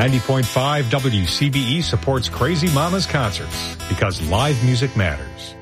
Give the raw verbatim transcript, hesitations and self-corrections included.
ninety point five W C B E supports Crazy Mama's concerts because live music matters.